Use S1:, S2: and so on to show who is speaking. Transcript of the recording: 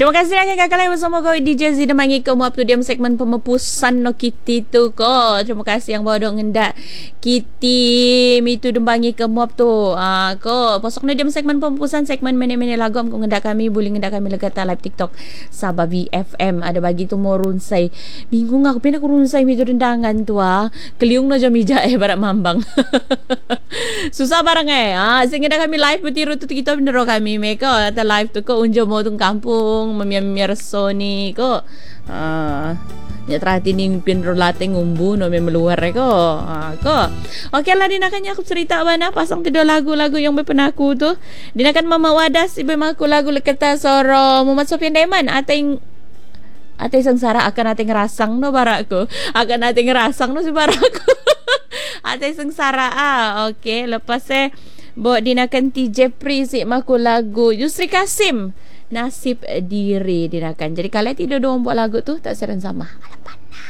S1: Terima kasih rakan kakak lain bersama kau DJ Zida mangi kamu up to diam segmen pemepusan no Kitty tu ko. Terima kasih yang bawa dok ngendak Kitty mitu dembangi kamu up tu. Ko posok no diam segmen pemepusan segmen mene-mene lagu am ngendak kami boleh ngendak kami legata live TikTok Sabah BFM ada bagi tu mau runsai. Bingung aku pina ku runsai mitu rendangan tu Keliung no jam ija barat mambang. Susah barang sehingga kami live betiru tu kita bendero kami mereka ada live tu ko unjo mau tung kampung memia resoni ko nya terhati ni pinro lateng umbu no meluar ko okey lah dinakannya aku cerita bana pasang kedua lagu-lagu yang berpenaku tu dinakan Mama Wadas ibu aku lagu leketa soro Muhammad Sofian Diamond Ate sengsara akan ate ngerasang no barakku akan ate ngerasang no si barakku ate sengsara okey lepas buat dinakan TJ Prizik maku lagu Yusri Kasim Nasib Diri dinakan. Jadi kalian tidak doang buat lagu tu tak seran sama. Alapan.